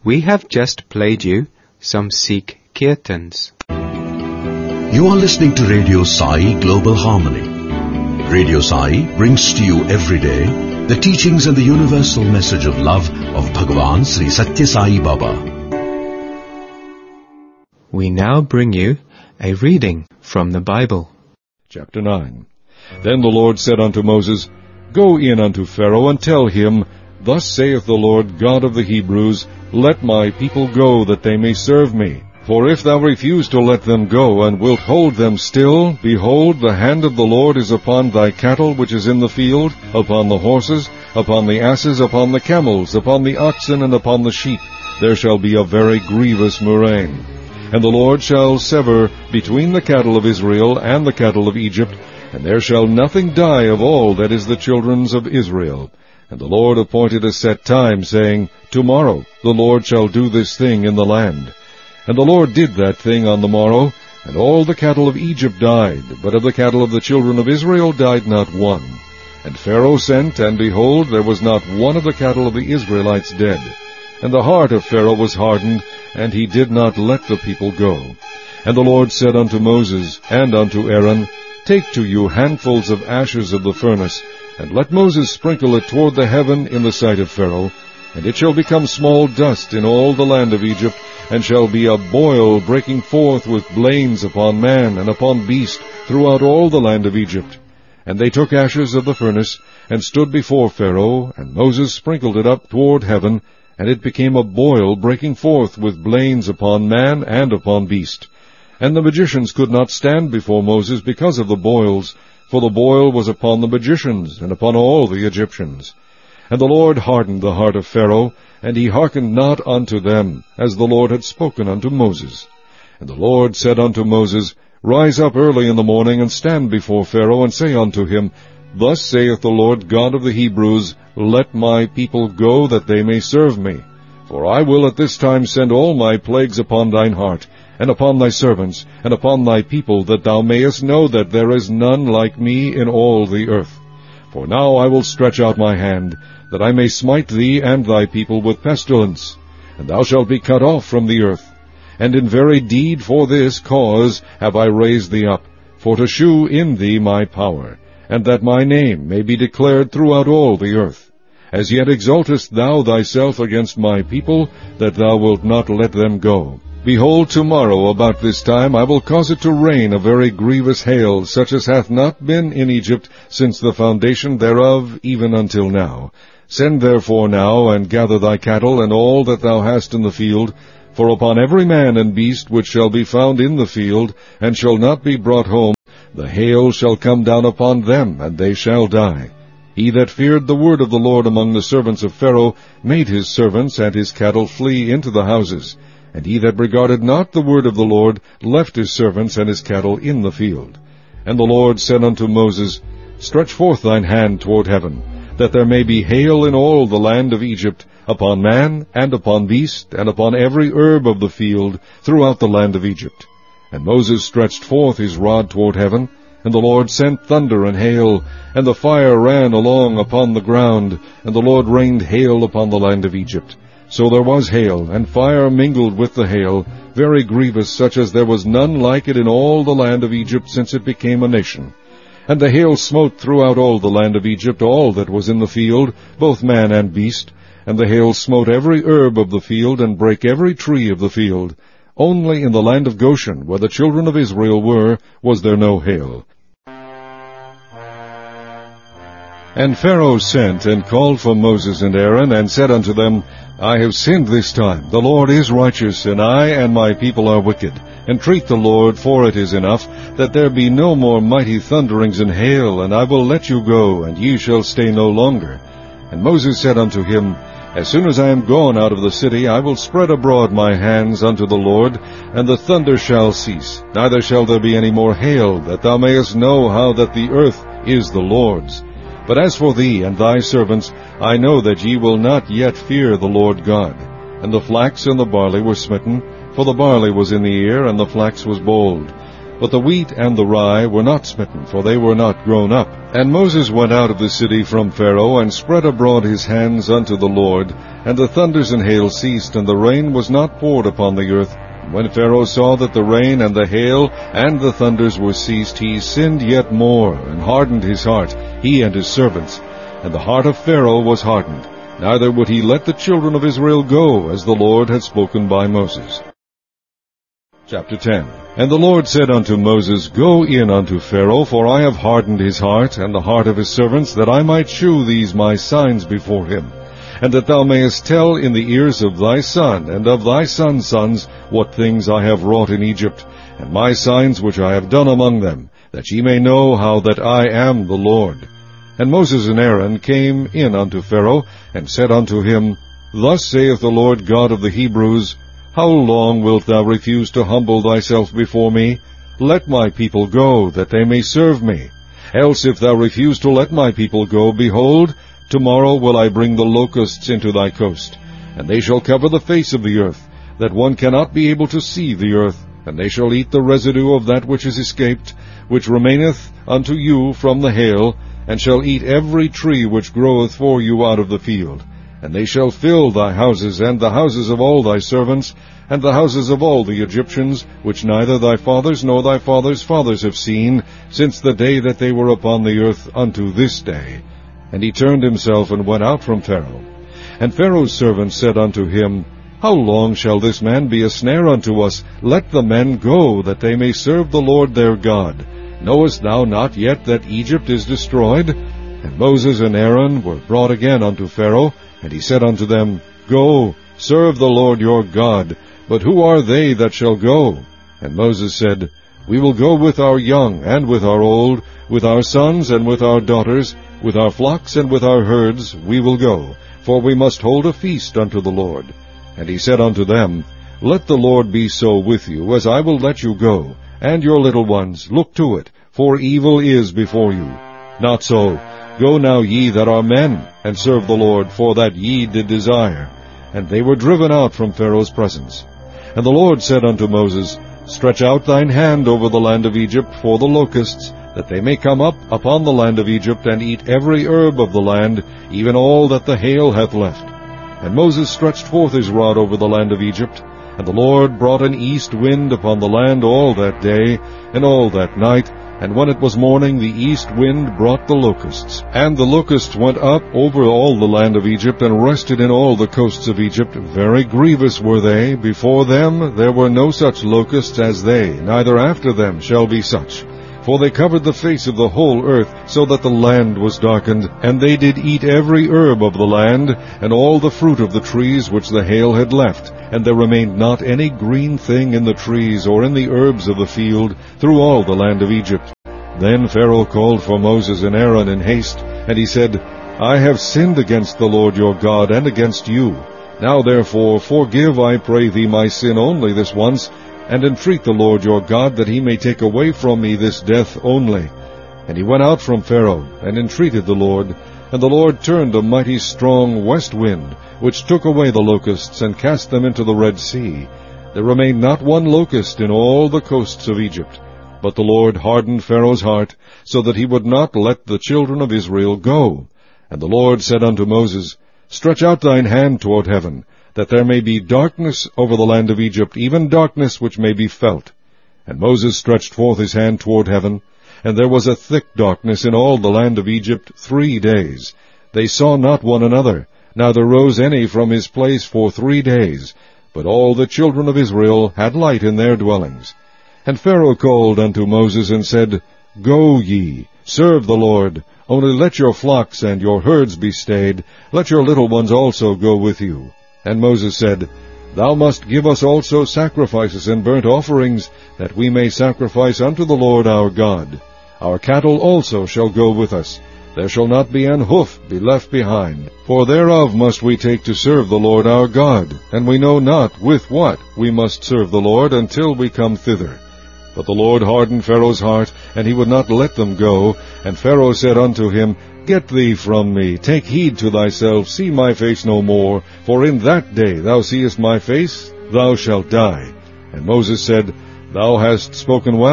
We have just played you some Sikh Kirtans. You are listening to Radio Sai Global Harmony. Radio Sai brings to you every day the teachings and the universal message of love of Bhagavan Sri Satya Sai Baba. We now bring you a reading from the Bible. Chapter 9. Then the Lord said unto Moses, Go in unto Pharaoh, and tell him, Thus saith the Lord God of the Hebrews, Let my people go, that they may serve me. For if thou refuse to let them go, and wilt hold them still, behold, the hand of the Lord is upon thy cattle which is in the field, upon the horses, upon the asses, upon the camels, upon the oxen, and upon the sheep. There shall be a very grievous murrain. And the Lord shall sever between the cattle of Israel and the cattle of Egypt, and there shall nothing die of all that is the children's of Israel. And the Lord appointed a set time, saying, Tomorrow the Lord shall do this thing in the land. And the Lord did that thing on the morrow, and all the cattle of Egypt died, but of the cattle of the children of Israel died not one. And Pharaoh sent, and behold, there was not one of the cattle of the Israelites dead. And the heart of Pharaoh was hardened, and he did not let the people go. And the Lord said unto Moses and unto Aaron, Take to you handfuls of ashes of the furnace, and let Moses sprinkle it toward the heaven in the sight of Pharaoh, and it shall become small dust in all the land of Egypt, and shall be a boil breaking forth with blains upon man and upon beast throughout all the land of Egypt. And they took ashes of the furnace, and stood before Pharaoh, and Moses sprinkled it up toward heaven, and it became a boil breaking forth with blains upon man and upon beast. And the magicians could not stand before Moses because of the boils, for the boil was upon the magicians, and upon all the Egyptians. And the Lord hardened the heart of Pharaoh, and he hearkened not unto them, as the Lord had spoken unto Moses. And the Lord said unto Moses, Rise up early in the morning, and stand before Pharaoh, and say unto him, Thus saith the Lord God of the Hebrews, Let my people go, that they may serve me. For I will at this time send all my plagues upon thine heart, and upon thy servants, and upon thy people, that thou mayest know that there is none like me in all the earth. For now I will stretch out my hand, that I may smite thee and thy people with pestilence, and thou shalt be cut off from the earth. And in very deed for this cause have I raised thee up, for to shew in thee my power, and that my name may be declared throughout all the earth. As yet exaltest thou thyself against my people, that thou wilt not let them go. Behold, tomorrow about this time I will cause it to rain a very grievous hail, such as hath not been in Egypt since the foundation thereof even until now. Send therefore now, and gather thy cattle, and all that thou hast in the field, for upon every man and beast which shall be found in the field, and shall not be brought home, the hail shall come down upon them, and they shall die. He that feared the word of the Lord among the servants of Pharaoh made his servants and his cattle flee into the houses. And he that regarded not the word of the Lord left his servants and his cattle in the field. And the Lord said unto Moses, Stretch forth thine hand toward heaven, that there may be hail in all the land of Egypt, upon man, and upon beast, and upon every herb of the field, throughout the land of Egypt. And Moses stretched forth his rod toward heaven, and the Lord sent thunder and hail, and the fire ran along upon the ground, and the Lord rained hail upon the land of Egypt. So there was hail, and fire mingled with the hail, very grievous, such as there was none like it in all the land of Egypt since it became a nation. And the hail smote throughout all the land of Egypt all that was in the field, both man and beast. And the hail smote every herb of the field, and brake every tree of the field. Only in the land of Goshen, where the children of Israel were, was there no hail. And Pharaoh sent and called for Moses and Aaron, and said unto them, I have sinned this time. The Lord is righteous, and I and my people are wicked. Entreat the Lord, for it is enough, that there be no more mighty thunderings and hail, and I will let you go, and ye shall stay no longer. And Moses said unto him, As soon as I am gone out of the city, I will spread abroad my hands unto the Lord, and the thunder shall cease, neither shall there be any more hail, that thou mayest know how that the earth is the Lord's. But as for thee and thy servants, I know that ye will not yet fear the Lord God. And the flax and the barley were smitten, for the barley was in the ear, and the flax was bold. But the wheat and the rye were not smitten, for they were not grown up. And Moses went out of the city from Pharaoh, and spread abroad his hands unto the Lord, and the thunders and hail ceased, and the rain was not poured upon the earth. And when Pharaoh saw that the rain and the hail and the thunders were ceased, he sinned yet more, and hardened his heart, he and his servants. And the heart of Pharaoh was hardened, neither would he let the children of Israel go, as the Lord had spoken by Moses. Chapter 10. And the Lord said unto Moses, Go in unto Pharaoh, for I have hardened his heart, and the heart of his servants, that I might shew these my signs before him, and that thou mayest tell in the ears of thy son, and of thy son's sons, what things I have wrought in Egypt, and my signs which I have done among them, that ye may know how that I am the Lord. And Moses and Aaron came in unto Pharaoh, and said unto him, Thus saith the Lord God of the Hebrews, How long wilt thou refuse to humble thyself before me? Let my people go, that they may serve me. Else if thou refuse to let my people go, behold, tomorrow will I bring the locusts into thy coast, and they shall cover the face of the earth, that one cannot be able to see the earth, and they shall eat the residue of that which is escaped, which remaineth unto you from the hail, and shall eat every tree which groweth for you out of the field. And they shall fill thy houses, and the houses of all thy servants, and the houses of all the Egyptians, which neither thy fathers nor thy fathers' fathers have seen, since the day that they were upon the earth unto this day. And he turned himself and went out from Pharaoh. And Pharaoh's servants said unto him, How long shall this man be a snare unto us? Let the men go, that they may serve the Lord their God. Knowest thou not yet that Egypt is destroyed? And Moses and Aaron were brought again unto Pharaoh, and he said unto them, Go, serve the Lord your God. But who are they that shall go? And Moses said, We will go with our young and with our old, with our sons and with our daughters, with our flocks and with our herds we will go, for we must hold a feast unto the Lord. And he said unto them, Let the Lord be so with you, as I will let you go, and your little ones, look to it, for evil is before you. Not so. Go now ye that are men, and serve the Lord, for that ye did desire. And they were driven out from Pharaoh's presence. And the Lord said unto Moses, Stretch out thine hand over the land of Egypt for the locusts, that they may come up upon the land of Egypt, and eat every herb of the land, even all that the hail hath left. And Moses stretched forth his rod over the land of Egypt, and the Lord brought an east wind upon the land all that day, and all that night, and when it was morning, the east wind brought the locusts. And the locusts went up over all the land of Egypt, and rested in all the coasts of Egypt. Very grievous were they. Before them there were no such locusts as they, neither after them shall be such. For they covered the face of the whole earth, so that the land was darkened. And they did eat every herb of the land, and all the fruit of the trees which the hail had left. And there remained not any green thing in the trees, or in the herbs of the field, through all the land of Egypt. Then Pharaoh called for Moses and Aaron in haste, and he said, I have sinned against the Lord your God, and against you. Now therefore forgive, I pray thee, my sin only this once, and entreat the Lord your God, that he may take away from me this death only. And he went out from Pharaoh, and entreated the Lord. And the Lord turned a mighty strong west wind, which took away the locusts, and cast them into the Red Sea. There remained not one locust in all the coasts of Egypt. But the Lord hardened Pharaoh's heart, so that he would not let the children of Israel go. And the Lord said unto Moses, Stretch out thine hand toward heaven, that there may be darkness over the land of Egypt, even darkness which may be felt. And Moses stretched forth his hand toward heaven, and there was a thick darkness in all the land of Egypt 3 days. They saw not one another, neither rose any from his place for 3 days. But all the children of Israel had light in their dwellings. And Pharaoh called unto Moses, and said, Go ye, serve the Lord, only let your flocks and your herds be stayed, let your little ones also go with you. And Moses said, Thou must give us also sacrifices and burnt offerings, that we may sacrifice unto the Lord our God. Our cattle also shall go with us. There shall not be an hoof be left behind. For thereof must we take to serve the Lord our God, and we know not with what we must serve the Lord until we come thither. But the Lord hardened Pharaoh's heart, and he would not let them go. And Pharaoh said unto him, Get thee from me, take heed to thyself, see my face no more, for in that day thou seest my face, thou shalt die. And Moses said, Thou hast spoken well.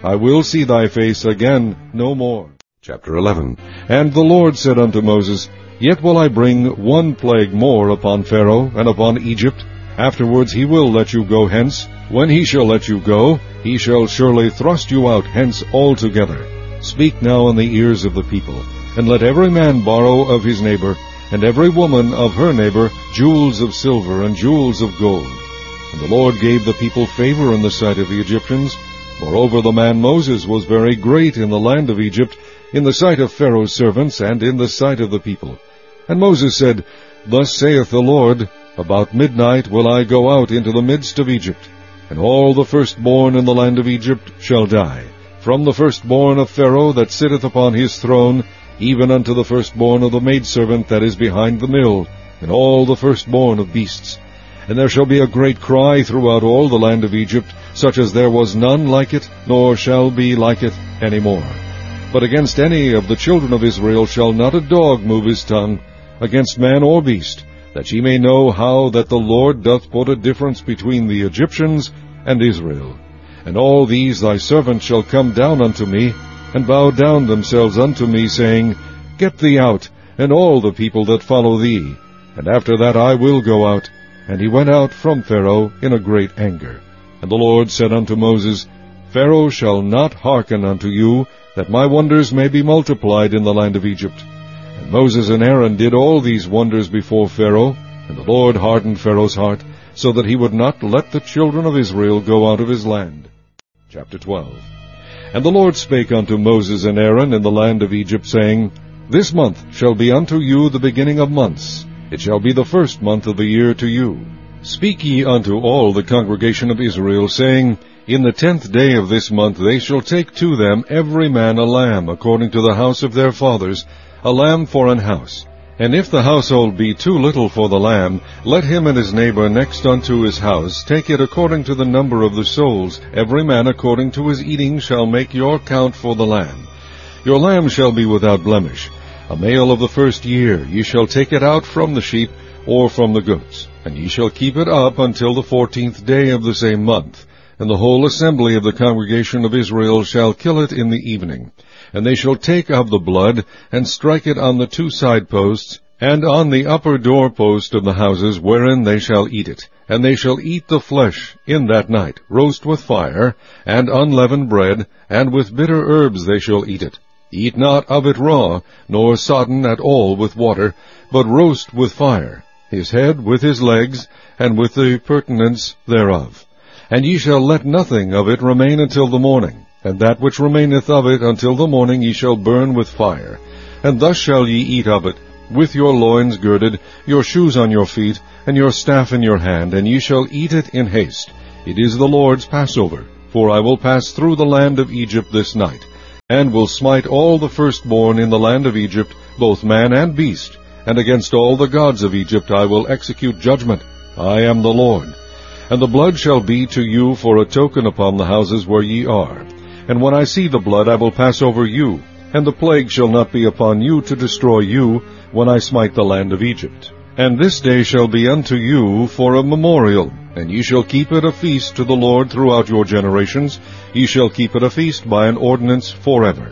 I will see thy face again no more. Chapter 11. And the Lord said unto Moses, Yet will I bring one plague more upon Pharaoh and upon Egypt. Afterwards he will let you go hence. When he shall let you go, he shall surely thrust you out hence altogether. Speak now in the ears of the people, and let every man borrow of his neighbor, and every woman of her neighbor, jewels of silver and jewels of gold. And the Lord gave the people favor in the sight of the Egyptians. Moreover, the man Moses was very great in the land of Egypt, in the sight of Pharaoh's servants, and in the sight of the people. And Moses said, Thus saith the Lord, About midnight will I go out into the midst of Egypt, and all the firstborn in the land of Egypt shall die, from the firstborn of Pharaoh that sitteth upon his throne, even unto the firstborn of the maidservant that is behind the mill, and all the firstborn of beasts. And there shall be a great cry throughout all the land of Egypt, such as there was none like it, nor shall be like it any more. But against any of the children of Israel shall not a dog move his tongue, against man or beast, that ye may know how that the Lord doth put a difference between the Egyptians and Israel. And all these thy servants shall come down unto me, and bow down themselves unto me, saying, Get thee out, and all the people that follow thee. And after that I will go out. And he went out from Pharaoh in a great anger. And the Lord said unto Moses, Pharaoh shall not hearken unto you, that my wonders may be multiplied in the land of Egypt. And Moses and Aaron did all these wonders before Pharaoh, and the Lord hardened Pharaoh's heart, so that he would not let the children of Israel go out of his land. Chapter 12. And the Lord spake unto Moses and Aaron in the land of Egypt, saying, This month shall be unto you the beginning of months. It shall be the first month of the year to you. Speak ye unto all the congregation of Israel, saying, In the 10th day of this month they shall take to them every man a lamb, according to the house of their fathers, a lamb for an house. And if the household be too little for the lamb, let him and his neighbor next unto his house take it according to the number of the souls. Every man according to his eating shall make your count for the lamb. Your lamb shall be without blemish. A male of the first year, ye shall take it out from the sheep, or from the goats, and ye shall keep it up until the 14th day of the same month. And the whole assembly of the congregation of Israel shall kill it in the evening. And they shall take of the blood, and strike it on the 2 side posts, and on the upper door post of the houses wherein they shall eat it. And they shall eat the flesh in that night, roast with fire, and unleavened bread, and with bitter herbs they shall eat it. Eat not of it raw, nor sodden at all with water, but roast with fire, his head with his legs, and with the purtenance thereof. And ye shall let nothing of it remain until the morning, and that which remaineth of it until the morning ye shall burn with fire. And thus shall ye eat of it, with your loins girded, your shoes on your feet, and your staff in your hand, and ye shall eat it in haste. It is the Lord's Passover, for I will pass through the land of Egypt this night, and will smite all the firstborn in the land of Egypt, both man and beast, and against all the gods of Egypt I will execute judgment. I am the Lord. And the blood shall be to you for a token upon the houses where ye are. And when I see the blood I will pass over you, and the plague shall not be upon you to destroy you, when I smite the land of Egypt. And this day shall be unto you for a memorial, and ye shall keep it a feast to the Lord throughout your generations. Ye shall keep it a feast by an ordinance forever.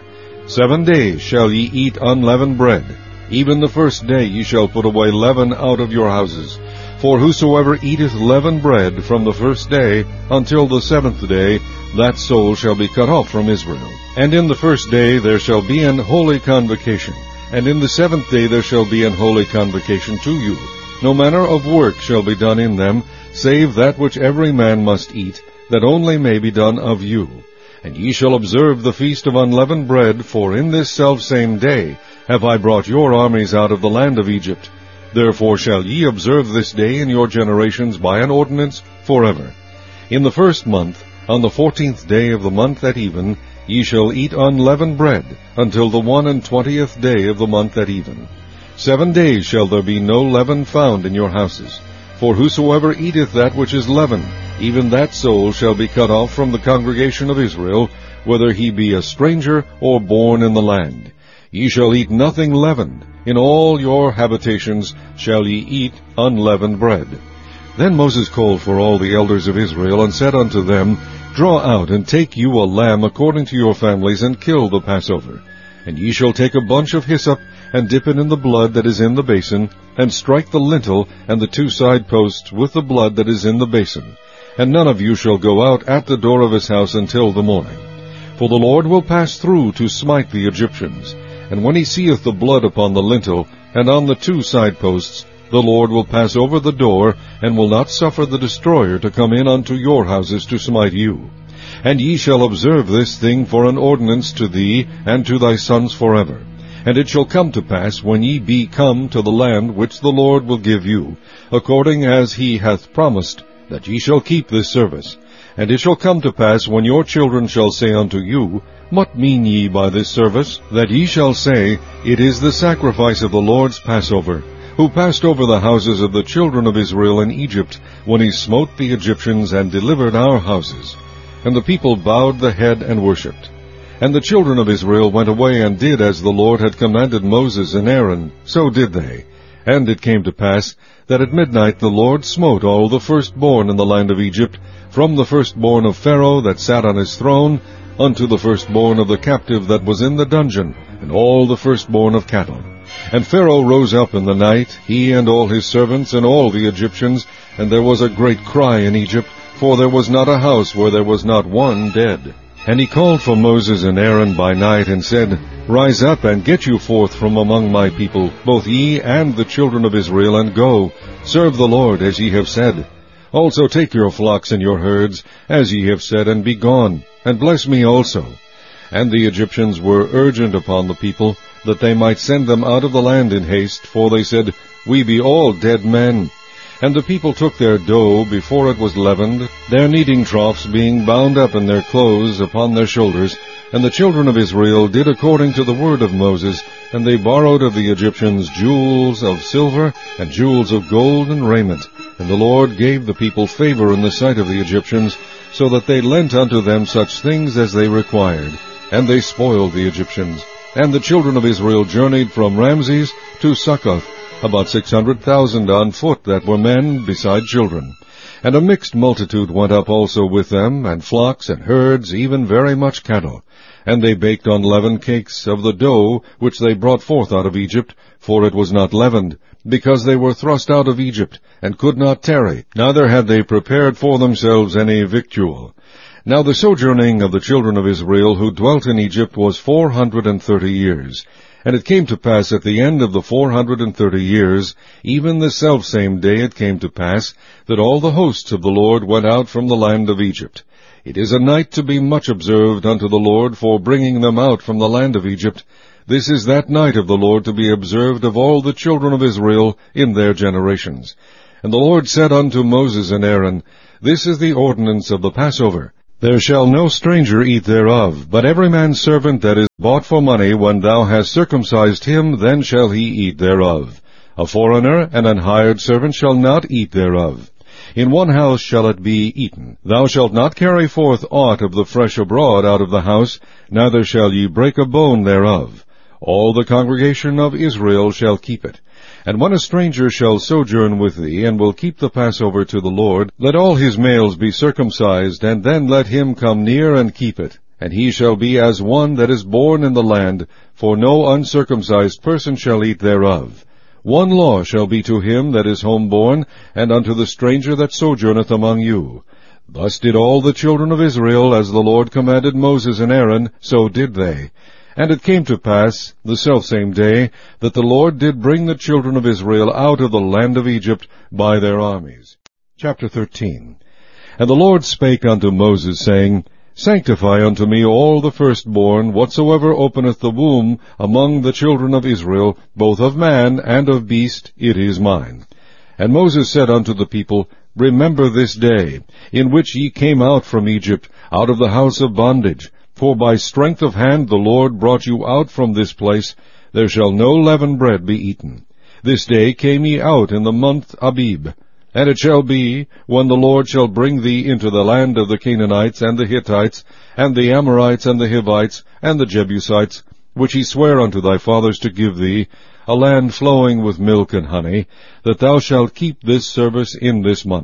7 days shall ye eat unleavened bread. Even the first day ye shall put away leaven out of your houses. For whosoever eateth leavened bread from the first day until the 7th day, that soul shall be cut off from Israel. And in the first day there shall be an holy convocation, and in the 7th day there shall be an holy convocation to you. No manner of work shall be done in them, save that which every man must eat, that only may be done of you. And ye shall observe the feast of unleavened bread, for in this selfsame day have I brought your armies out of the land of Egypt. Therefore shall ye observe this day in your generations by an ordinance forever. In the first month, on the 14th day of the month at even, ye shall eat unleavened bread, until the 21st day of the month at even. 7 days shall there be no leaven found in your houses. For whosoever eateth that which is leavened, even that soul shall be cut off from the congregation of Israel, whether he be a stranger or born in the land. Ye shall eat nothing leavened. In all your habitations shall ye eat unleavened bread. Then Moses called for all the elders of Israel, and said unto them, Draw out, and take you a lamb according to your families, and kill the Passover. And ye shall take a bunch of hyssop, and dip it in the blood that is in the basin, and strike the lintel and the 2 side posts with the blood that is in the basin. And none of you shall go out at the door of his house until the morning. For the Lord will pass through to smite the Egyptians. And when he seeth the blood upon the lintel, and on the 2 side posts, the Lord will pass over the door, and will not suffer the destroyer to come in unto your houses to smite you. And ye shall observe this thing for an ordinance to thee and to thy sons forever. And it shall come to pass, when ye be come to the land which the Lord will give you, according as he hath promised, that ye shall keep this service. And it shall come to pass, when your children shall say unto you, What mean ye by this service? That ye shall say, It is the sacrifice of the Lord's Passover, who passed over the houses of the children of Israel in Egypt, when he smote the Egyptians and delivered our houses. And the people bowed the head and worshipped. And the children of Israel went away and did as the Lord had commanded Moses and Aaron, so did they. And it came to pass that at midnight the Lord smote all the firstborn in the land of Egypt, from the firstborn of Pharaoh that sat on his throne, unto the firstborn of the captive that was in the dungeon, and all the firstborn of cattle. And Pharaoh rose up in the night, he and all his servants and all the Egyptians, and there was a great cry in Egypt, for there was not a house where there was not one dead. And he called for Moses and Aaron by night, and said, Rise up, and get you forth from among my people, both ye and the children of Israel, and go, serve the Lord, as ye have said. Also take your flocks and your herds, as ye have said, and be gone, and bless me also. And the Egyptians were urgent upon the people, that they might send them out of the land in haste, for they said, We be all dead men. And the people took their dough before it was leavened, their kneading troughs being bound up in their clothes upon their shoulders. And the children of Israel did according to the word of Moses, and they borrowed of the Egyptians jewels of silver, and jewels of gold, and raiment. And the Lord gave the people favor in the sight of the Egyptians, so that they lent unto them such things as they required. And they spoiled the Egyptians. And the children of Israel journeyed from Ramses to Succoth, about 600,000 on foot that were men, beside children. And a mixed multitude went up also with them, and flocks and herds, even very much cattle. And they baked unleavened cakes of the dough which they brought forth out of Egypt, for it was not leavened, because they were thrust out of Egypt, and could not tarry, neither had they prepared for themselves any victual. Now the sojourning of the children of Israel who dwelt in Egypt was 430 years. And it came to pass at the end of the 430 years, even the selfsame day it came to pass, that all the hosts of the Lord went out from the land of Egypt. It is a night to be much observed unto the Lord for bringing them out from the land of Egypt. This is that night of the Lord to be observed of all the children of Israel in their generations. And the Lord said unto Moses and Aaron, This is the ordinance of the Passover. There shall no stranger eat thereof, but every man's servant that is bought for money, when thou hast circumcised him, then shall he eat thereof. A foreigner and an hired servant shall not eat thereof. In one house shall it be eaten. Thou shalt not carry forth aught of the flesh abroad out of the house, neither shall ye break a bone thereof. All the congregation of Israel shall keep it. And when a stranger shall sojourn with thee, and will keep the Passover to the Lord, let all his males be circumcised, and then let him come near and keep it. And he shall be as one that is born in the land, for no uncircumcised person shall eat thereof. One law shall be to him that is homeborn, and unto the stranger that sojourneth among you. Thus did all the children of Israel, as the Lord commanded Moses and Aaron, so did they. And it came to pass, the selfsame day, that the Lord did bring the children of Israel out of the land of Egypt by their armies. Chapter 13. And the Lord spake unto Moses, saying, Sanctify unto me all the firstborn, whatsoever openeth the womb among the children of Israel, both of man and of beast, it is mine. And Moses said unto the people, Remember this day, in which ye came out from Egypt, out of the house of bondage. For by strength of hand the Lord brought you out from this place. There shall no leavened bread be eaten. This day came ye out in the month Abib. And it shall be, when the Lord shall bring thee into the land of the Canaanites, and the Hittites, and the Amorites, and the Hivites, and the Jebusites, which he sware unto thy fathers to give thee, a land flowing with milk and honey, that thou shalt keep this service in this month.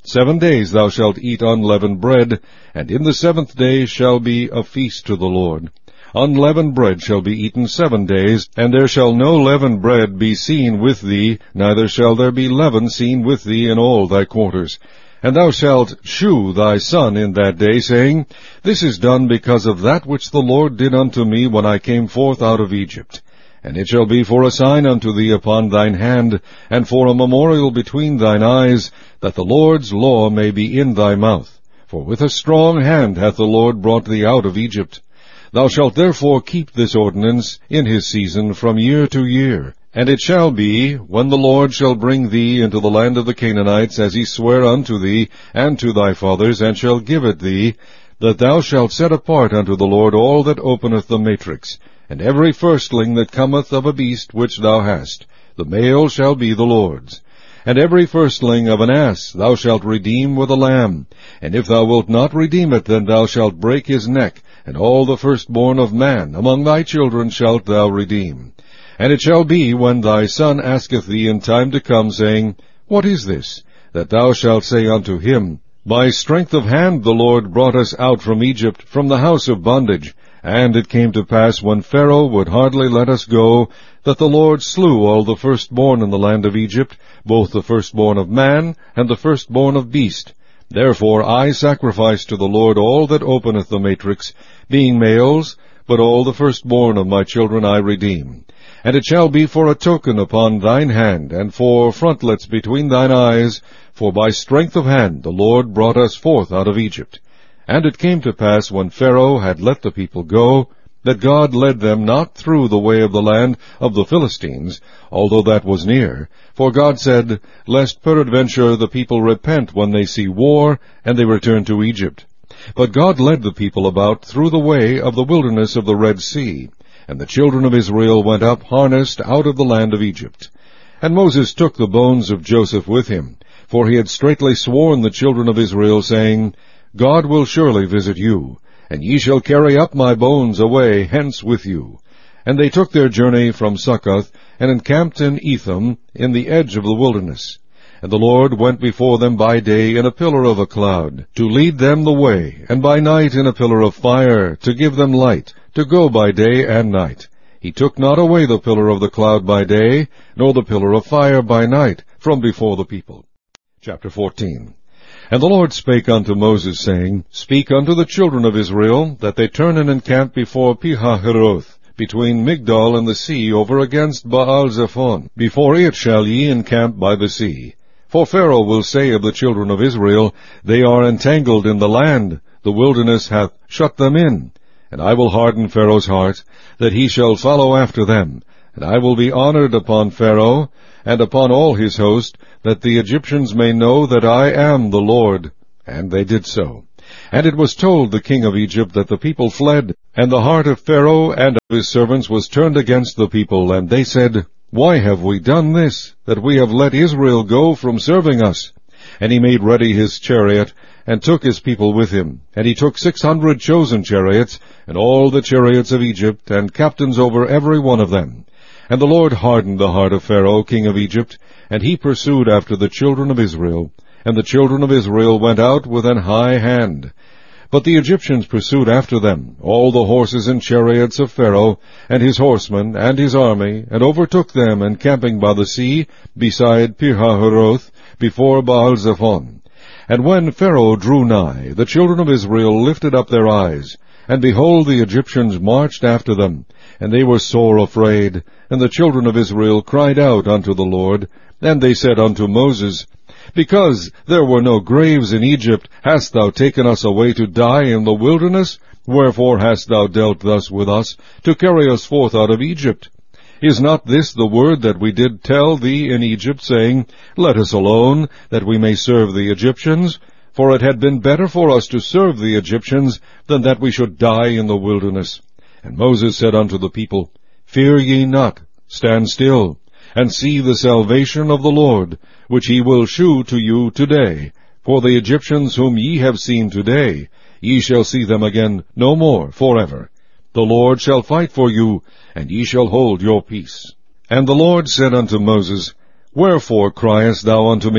7 days thou shalt eat unleavened bread, and in the 7th day shall be a feast to the Lord. Unleavened bread shall be eaten 7 days, and there shall no leavened bread be seen with thee, neither shall there be leaven seen with thee in all thy quarters. And thou shalt shew thy son in that day, saying, This is done because of that which the Lord did unto me when I came forth out of Egypt. And it shall be for a sign unto thee upon thine hand, and for a memorial between thine eyes, that the Lord's law may be in thy mouth. For with a strong hand hath the Lord brought thee out of Egypt. Thou shalt therefore keep this ordinance in his season from year to year. And it shall be, when the Lord shall bring thee into the land of the Canaanites, as he sware unto thee and to thy fathers, and shall give it thee, that thou shalt set apart unto the Lord all that openeth the matrix, and every firstling that cometh of a beast which thou hast, the male shall be the Lord's. And every firstling of an ass thou shalt redeem with a lamb. And if thou wilt not redeem it, then thou shalt break his neck, and all the firstborn of man among thy children shalt thou redeem. And it shall be, when thy son asketh thee in time to come, saying, What is this? That thou shalt say unto him, By strength of hand the Lord brought us out from Egypt, from the house of bondage. And it came to pass, when Pharaoh would hardly let us go, that the Lord slew all the firstborn in the land of Egypt, both the firstborn of man and the firstborn of beast. Therefore I sacrifice to the Lord all that openeth the matrix, being males, but all the firstborn of my children I redeem. And it shall be for a token upon thine hand, and for frontlets between thine eyes, for by strength of hand the Lord brought us forth out of Egypt. And it came to pass, when Pharaoh had let the people go, that God led them not through the way of the land of the Philistines, although that was near. For God said, Lest peradventure the people repent when they see war, and they return to Egypt. But God led the people about through the way of the wilderness of the Red Sea. And the children of Israel went up harnessed out of the land of Egypt. And Moses took the bones of Joseph with him, for he had straitly sworn the children of Israel, saying, God will surely visit you, and ye shall carry up my bones away hence with you. And they took their journey from Succoth, and encamped in Etham, in the edge of the wilderness. And the Lord went before them by day in a pillar of a cloud, to lead them the way, and by night in a pillar of fire, to give them light, to go by day and night. He took not away the pillar of the cloud by day, nor the pillar of fire by night, from before the people. Chapter 14. And the Lord spake unto Moses, saying, Speak unto the children of Israel, that they turn and encamp before Pihahiroth, between Migdol and the sea, over against Baal-zephon. Before it shall ye encamp by the sea. For Pharaoh will say of the children of Israel, They are entangled in the land, the wilderness hath shut them in. And I will harden Pharaoh's heart, that he shall follow after them. And I will be honored upon Pharaoh, and upon all his host, that the Egyptians may know that I am the Lord. And they did so. And it was told the king of Egypt that the people fled, and the heart of Pharaoh and of his servants was turned against the people, and they said, Why have we done this, that we have let Israel go from serving us? And he made ready his chariot, and took his people with him. And he took 600 chosen chariots, and all the chariots of Egypt, and captains over every one of them. And the Lord hardened the heart of Pharaoh, king of Egypt, and he pursued after the children of Israel. And the children of Israel went out with an high hand. But the Egyptians pursued after them, all the horses and chariots of Pharaoh, and his horsemen, and his army, and overtook them, encamping by the sea, beside Pihahiroth, before Baal-zephon. And when Pharaoh drew nigh, the children of Israel lifted up their eyes, and behold, the Egyptians marched after them, and they were sore afraid. And the children of Israel cried out unto the Lord, and they said unto Moses, Because there were no graves in Egypt, hast thou taken us away to die in the wilderness? Wherefore hast thou dealt thus with us, to carry us forth out of Egypt? Is not this the word that we did tell thee in Egypt, saying, Let us alone, that we may serve the Egyptians? For it had been better for us to serve the Egyptians, than that we should die in the wilderness. And Moses said unto the people, Fear ye not, stand still, and see the salvation of the Lord, which he will shew to you today. For the Egyptians whom ye have seen today, ye shall see them again no more forever. The Lord shall fight for you, and ye shall hold your peace. And the Lord said unto Moses, Wherefore criest thou unto me?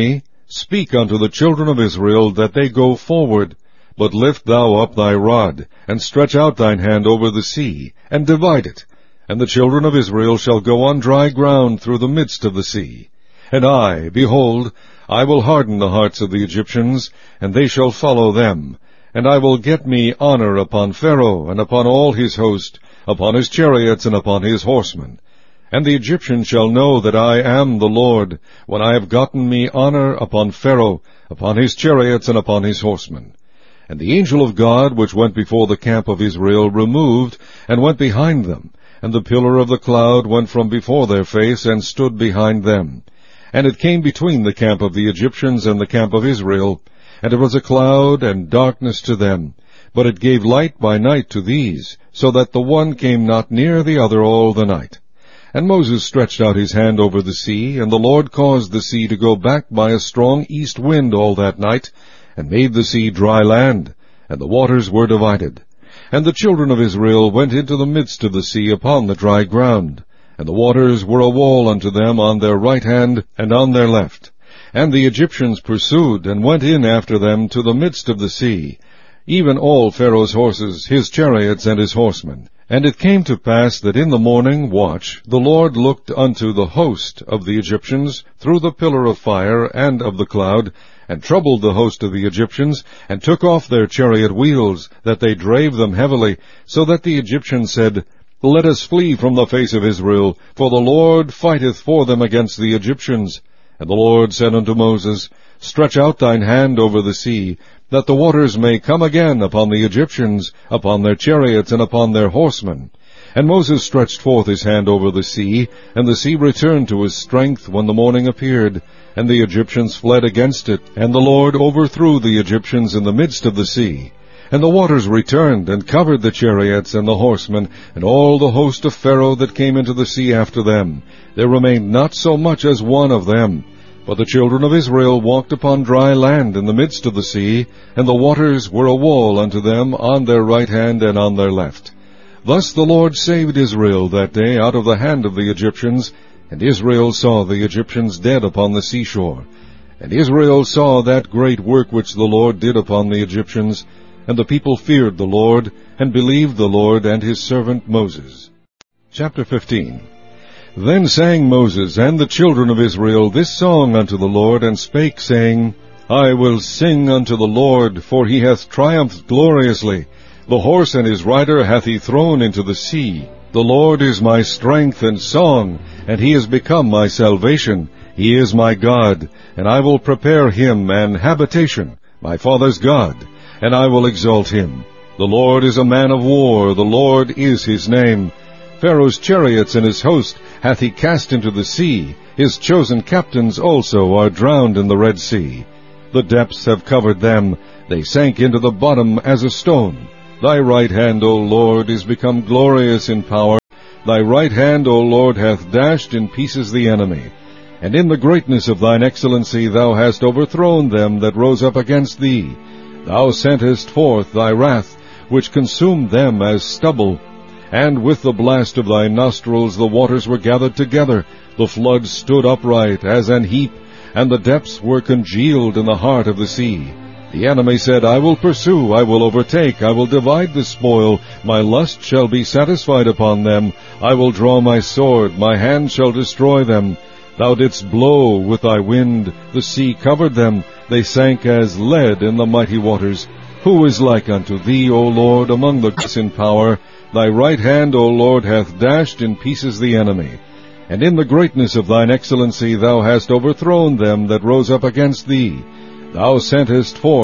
Speak unto the children of Israel that they go forward. But lift thou up thy rod, and stretch out thine hand over the sea, and divide it. And the children of Israel shall go on dry ground through the midst of the sea. And I, behold, I will harden the hearts of the Egyptians, and they shall follow them. And I will get me honor upon Pharaoh, and upon all his host, upon his chariots, and upon his horsemen. And the Egyptians shall know that I am the Lord, when I have gotten me honor upon Pharaoh, upon his chariots, and upon his horsemen. And the angel of God, which went before the camp of Israel, removed, and went behind them. And the pillar of the cloud went from before their face, and stood behind them. And it came between the camp of the Egyptians and the camp of Israel, and it was a cloud and darkness to them. But it gave light by night to these, so that the one came not near the other all the night. And Moses stretched out his hand over the sea, and the Lord caused the sea to go back by a strong east wind all that night, and made the sea dry land, and the waters were divided. And the children of Israel went into the midst of the sea upon the dry ground, and the waters were a wall unto them on their right hand and on their left. And the Egyptians pursued, and went in after them to the midst of the sea, even all Pharaoh's horses, his chariots, and his horsemen. And it came to pass that in the morning watch the Lord looked unto the host of the Egyptians through the pillar of fire and of the cloud, and troubled the host of the Egyptians, and took off their chariot wheels, that they drave them heavily, so that the Egyptians said, Let us flee from the face of Israel, for the Lord fighteth for them against the Egyptians. And the Lord said unto Moses, Stretch out thine hand over the sea, that the waters may come again upon the Egyptians, upon their chariots, and upon their horsemen. And Moses stretched forth his hand over the sea, and the sea returned to his strength when the morning appeared, and the Egyptians fled against it, and the Lord overthrew the Egyptians in the midst of the sea. And the waters returned, and covered the chariots and the horsemen, and all the host of Pharaoh that came into the sea after them. There remained not so much as one of them. But the children of Israel walked upon dry land in the midst of the sea, and the waters were a wall unto them on their right hand and on their left. Thus the Lord saved Israel that day out of the hand of the Egyptians, and Israel saw the Egyptians dead upon the seashore. And Israel saw that great work which the Lord did upon the Egyptians, and the people feared the Lord, and believed the Lord and his servant Moses. Chapter 15. Then sang Moses and the children of Israel this song unto the Lord, and spake, saying, I will sing unto the Lord, for he hath triumphed gloriously. The horse and his rider hath he thrown into the sea. The Lord is my strength and song, and he is become my salvation. He is my God, and I will prepare him an habitation, my father's God, and I will exalt him. The Lord is a man of war, the Lord is his name. Pharaoh's chariots and his host hath he cast into the sea. His chosen captains also are drowned in the Red Sea. The depths have covered them. They sank into the bottom as a stone. Thy right hand, O Lord, is become glorious in power. Thy right hand, O Lord, hath dashed in pieces the enemy. And in the greatness of thine excellency thou hast overthrown them that rose up against thee. Thou sentest forth thy wrath, which consumed them as stubble. And with the blast of thy nostrils the waters were gathered together. The floods stood upright as an heap, and the depths were congealed in the heart of the sea. The enemy said, I will pursue, I will overtake, I will divide the spoil. My lust shall be satisfied upon them. I will draw my sword, my hand shall destroy them. Thou didst blow with thy wind, the sea covered them. They sank as lead in the mighty waters. Who is like unto thee, O Lord, among the gods in power? Thy right hand, O Lord, hath dashed in pieces the enemy. And in the greatness of thine excellency thou hast overthrown them that rose up against thee. Thou sentest forth